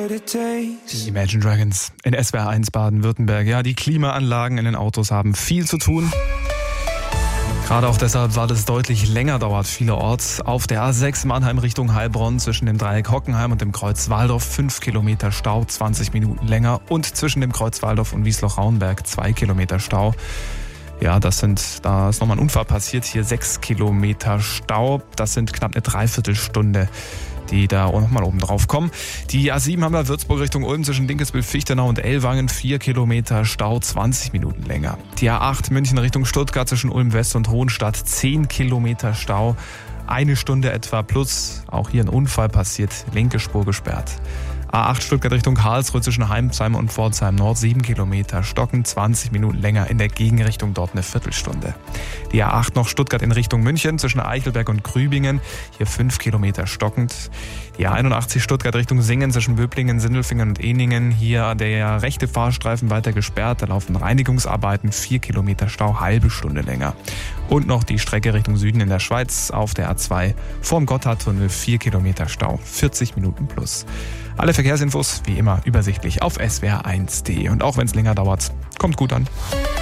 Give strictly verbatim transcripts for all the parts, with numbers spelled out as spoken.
Die Imagine Dragons in S W R eins Baden-Württemberg. Ja, die Klimaanlagen in den Autos haben viel zu tun. Gerade auch deshalb, weil es deutlich länger dauert vielerorts. Auf der A sechs Mannheim Richtung Heilbronn zwischen dem Dreieck Hockenheim und dem Kreuz Waldorf fünf Kilometer Stau, zwanzig Minuten länger. Und zwischen dem Kreuz Waldorf und Wiesloch-Rauenberg zwei Kilometer Stau. Ja, das sind, da ist nochmal ein Unfall passiert, hier sechs Kilometer Stau. Das sind knapp eine Dreiviertelstunde, die da auch nochmal oben drauf kommen. Die A sieben haben wir Würzburg Richtung Ulm zwischen Dinkelsbühl, Fichtenau und Ellwangen, vier Kilometer Stau, zwanzig Minuten länger. Die A acht München Richtung Stuttgart zwischen Ulm West und Hohenstadt, zehn Kilometer Stau, eine Stunde etwa plus. Auch hier ein Unfall passiert, linke Spur gesperrt. A acht Stuttgart Richtung Karlsruhe zwischen Heimsheim und Pforzheim Nord, sieben Kilometer, stocken zwanzig Minuten länger, in der Gegenrichtung dort eine Viertelstunde. Die A acht noch Stuttgart in Richtung München zwischen Eichelberg und Grübingen, hier fünf Kilometer stockend. Die A einundachtzig Stuttgart Richtung Singen zwischen Böblingen, Sindelfingen und Ehningen, hier der rechte Fahrstreifen weiter gesperrt, da laufen Reinigungsarbeiten, vier Kilometer Stau, halbe Stunde länger. Und noch die Strecke Richtung Süden in der Schweiz auf der A zwei vorm Gotthardtunnel, vier Kilometer Stau, vierzig Minuten plus. Alle Verkehrsinfos wie immer übersichtlich auf S W R eins punkt de. Und auch wenn es länger dauert, kommt gut an.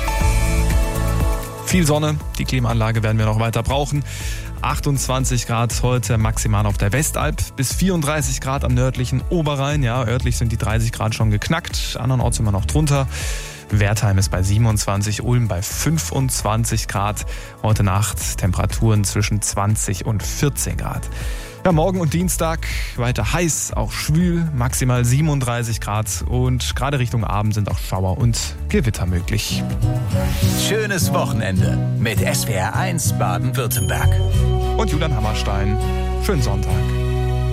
Viel Sonne, die Klimaanlage werden wir noch weiter brauchen. achtundzwanzig Grad heute maximal auf der Westalb, bis vierunddreißig Grad am nördlichen Oberrhein. Ja, örtlich sind die dreißig Grad schon geknackt, andernorts sind wir noch drunter. Wertheim ist bei siebenundzwanzig, Ulm bei fünfundzwanzig Grad. Heute Nacht Temperaturen zwischen zwanzig und vierzehn Grad. Ja, morgen und Dienstag weiter heiß, auch schwül, maximal siebenunddreißig Grad. Und gerade Richtung Abend sind auch Schauer und Gewitter möglich. Schönes Wochenende mit S W R eins Baden-Württemberg. Und Julian Hammerstein. Schönen Sonntag.